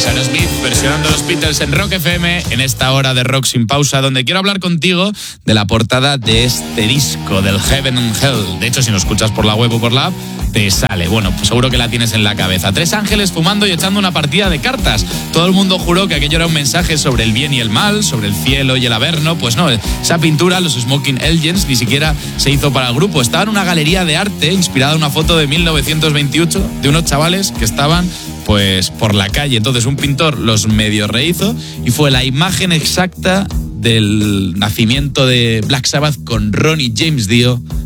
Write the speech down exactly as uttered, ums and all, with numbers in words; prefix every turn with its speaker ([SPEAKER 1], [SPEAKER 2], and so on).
[SPEAKER 1] Beatles, Aerosmith, versionando los Beatles en Rock F M, en esta hora de Rock Sin Pausa, donde quiero hablar contigo de la portada de este disco, del Heaven and Hell. De hecho, si lo escuchas por la web o por la app, te sale. Bueno, pues seguro que la tienes en la cabeza. Tres ángeles fumando y echando una partida de cartas. Todo el mundo juró que aquello era un mensaje sobre el bien y el mal, sobre el cielo y el averno. Pues no, esa pintura, los Smoking Angels, ni siquiera se hizo para el grupo. Estaba en una galería de arte inspirada en una foto de mil novecientos veintiocho de unos chavales que estaban pues por la calle. Entonces un pintor los medio rehizo y fue la imagen exacta del nacimiento de Black Sabbath con Ronnie James Dio